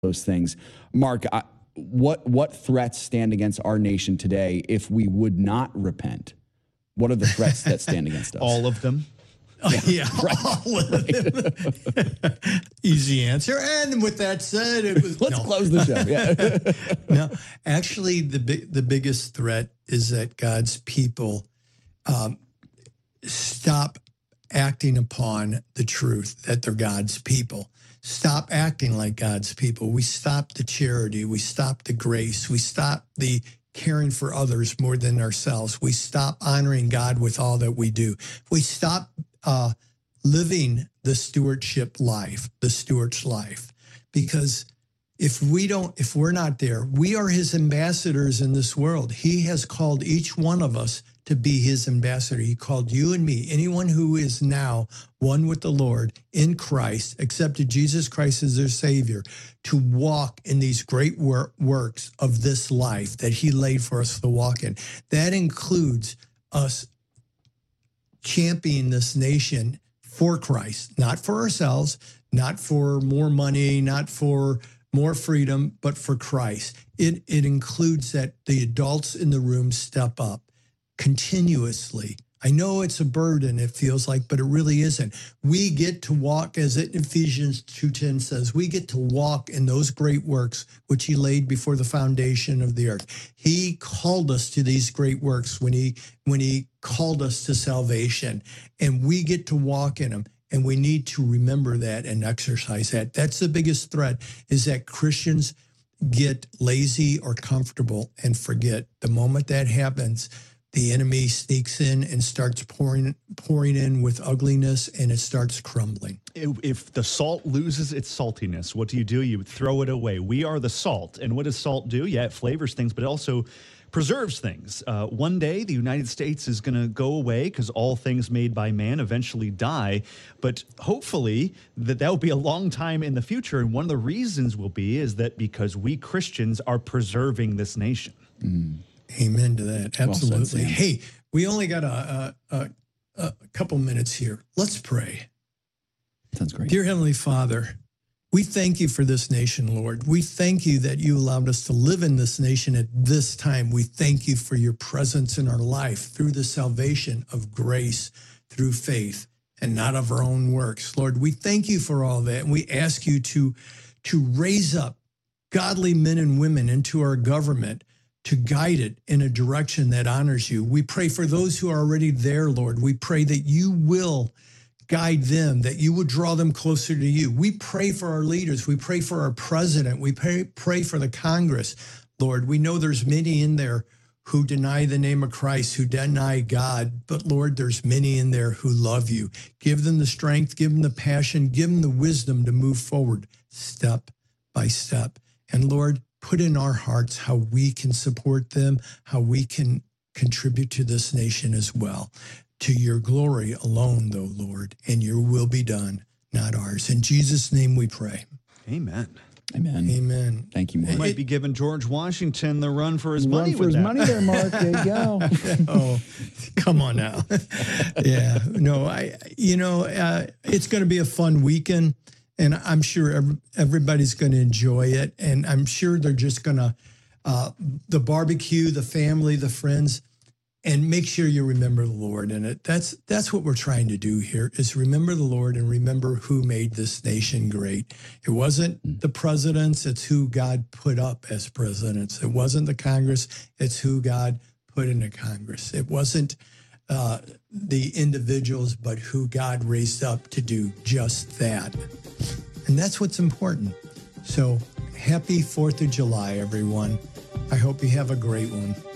those things. Mark, what threats stand against our nation today if we would not repent? What are the threats that stand against us? All of them. Yeah, right. All of them. Easy answer. And with that said, let's close the show. Yeah. No, actually, the biggest threat is that God's people stop acting upon the truth that they're God's people. Stop acting like God's people. We stop the charity. We stop the grace. We stop the caring for others more than ourselves. We stop honoring God with all that we do. We stop living the stewardship life, the steward's life. Because if we're not there, we are his ambassadors in this world. He has called each one of us to be his ambassador. He called you and me, anyone who is now one with the Lord in Christ, accepted Jesus Christ as their Savior, to walk in these great works of this life that he laid for us to walk in. That includes us championing this nation for Christ, not for ourselves, not for more money, not for more freedom, but for Christ. It includes that the adults in the room step up continuously. I know it's a burden, it feels like, but it really isn't. We get to walk, as Ephesians 2:10 says, we get to walk in those great works which he laid before the foundation of the earth. He called us to these great works when he called us to salvation, and we get to walk in them. And we need to remember that and exercise that. That's the biggest threat, is that Christians get lazy or comfortable and forget. The moment that happens, the enemy sneaks in and starts pouring in with ugliness, and it starts crumbling. If the salt loses its saltiness, what do? You throw it away. We are the salt. And what does salt do? Yeah, it flavors things, but it also preserves things. One day, the United States is going to go away because all things made by man eventually die. But hopefully that will be a long time in the future. And one of the reasons will be is that because we Christians are preserving this nation. Mm. Amen to that. Absolutely. Well said, hey, we only got a couple minutes here. Let's pray. Sounds great. Dear Heavenly Father, we thank you for this nation, Lord. We thank you that you allowed us to live in this nation at this time. We thank you for your presence in our life through the salvation of grace, through faith, and not of our own works. Lord, we thank you for all that, and we ask you to raise up godly men and women into our government, to guide it in a direction that honors you. We pray for those who are already there, Lord. We pray that you will guide them, that you would draw them closer to you. We pray for our leaders. We pray for our president. We pray for the Congress, Lord. We know there's many in there who deny the name of Christ, who deny God. But Lord, there's many in there who love you. Give them the strength, give them the passion, give them the wisdom to move forward step by step. And Lord, put in our hearts how we can support them, how we can contribute to this nation as well. To your glory alone, though, Lord, and your will be done, not ours. In Jesus' name we pray. Amen. Amen. Amen. Thank you, Mark. We might be giving George Washington the run for his money. Run for his money there, Mark. There you go. Oh, come on now. Yeah. No, it's going to be a fun weekend, and I'm sure everybody's going to enjoy it. And I'm sure they're just going to, the barbecue, the family, the friends, and make sure you remember the Lord in it. That's what we're trying to do here, is remember the Lord and remember who made this nation great. It wasn't the presidents, it's who God put up as presidents. It wasn't the Congress, it's who God put into Congress. It wasn't the individuals, but who God raised up to do just that. And that's what's important. So happy 4th of July, everyone. I hope you have a great one.